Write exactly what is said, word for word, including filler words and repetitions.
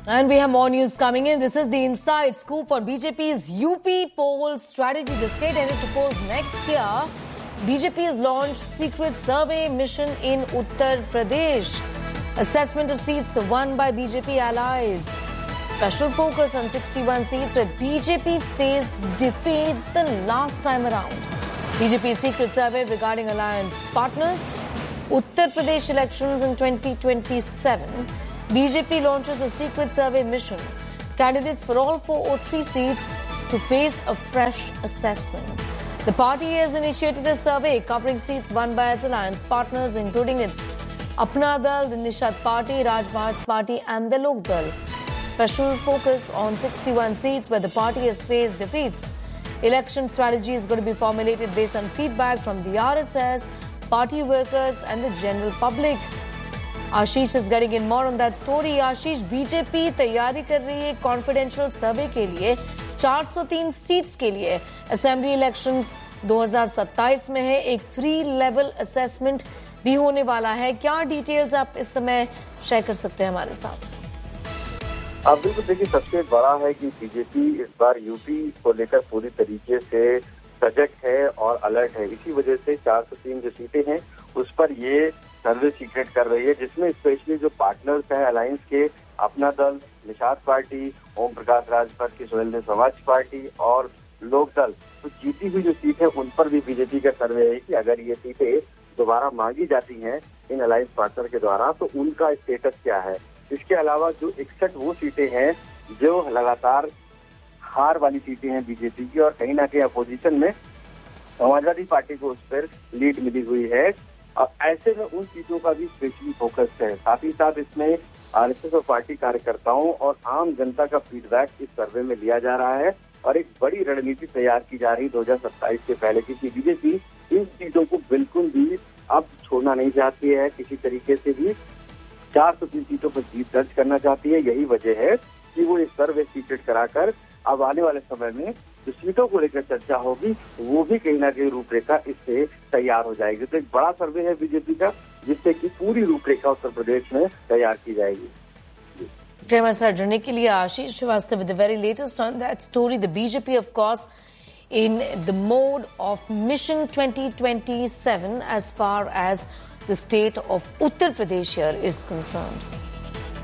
And we have more news coming in. This is the inside scoop on B J P's U P poll strategy. The state headed to polls next year. B J P has launched secret survey mission in Uttar Pradesh. Assessment of seats won by B J P allies. Special focus on sixty-one seats where B J P faced defeats the last time around. B J P's secret survey regarding alliance partners. Uttar Pradesh elections in twenty twenty-seven. B J P launches a secret survey mission. Candidates for all four oh three seats to face a fresh assessment. The party has initiated a survey covering seats won by its alliance partners, including its Apna Dal, the Nishad Party, Raj Bhart's Party and the Lok Dal. Special focus on sixty-one seats where the party has faced defeats. Election strategy is going to be formulated based on feedback from the R S S, party workers and the general public. Ashish is getting in more on that story. Ashish, B J P तैयारी कर रही है confidential सर्वे के लिए चार सौ तीन seats के लिए. असेंबली इलेक्शंस दो हज़ार सत्ताईस में है. एक थ्री लेवल असेसमेंट भी होने वाला है. क्या डिटेल्स आप इस समय शेयर कर सकते हैं हमारे साथ? आप बिल्कुल देखिए, सबसे बड़ा है कि बीजेपी इस बार यूपी को लेकर पूरी तरीके से सजग है और अलर्ट है. इसी वजह से चार सौ तीन जो सीटें हैं उस पर ये सर्वे सीक्रेट कर रही है, जिसमें स्पेशली जो पार्टनर्स हैं अलायंस के, अपना दल, निषाद पार्टी, ओम प्रकाश राजभर की स्वतंत्र समाज पार्टी और लोक दल, तो जीती हुई जो सीट है उन पर भी बीजेपी का सर्वे है कि अगर ये सीटें दोबारा मांगी जाती हैं इन अलायंस पार्टनर के द्वारा तो उनका स्टेटस क्या है. इसके अलावा जो इकसठ वो सीटें हैं जो लगातार हार वाली सीटें हैं बीजेपी की और कहीं ना कहीं अपोजिशन में समाजवादी पार्टी को उस पर लीड मिली हुई है. अब ऐसे में उन सीटों का भी स्पेशली फोकस है. साथ ही साथ इसमें आरएसएस और पार्टी कार्यकर्ताओं और आम जनता का फीडबैक इस सर्वे में लिया जा रहा है और एक बड़ी रणनीति तैयार की जा रही दो हजार सत्ताईस से पहले, क्योंकि बीजेपी इन सीटों को बिल्कुल भी अब छोड़ना नहीं चाहती है. किसी तरीके से भी चार सौ तीन सीटों पर जीत दर्ज करना चाहती है. यही वजह है कि वो एक सर्वे सीक्रेट कराकर अब आने वाले समय में जो सीटों को लेकर चर्चा होगी वो भी कहीं ना कहीं रूपरेखा इससे तैयार हो जाएगी. तो एक बड़ा सर्वे है बीजेपी का जिससे कि पूरी रूपरेखा उत्तर प्रदेश में तैयार की जाएगी. प्रेमा सर जुड़ने के लिए आशीष Srivastava with the very latest on that story. The BJP of course in the mode of Mission twenty twenty-seven as far as the state of Uttar Pradesh here is concerned.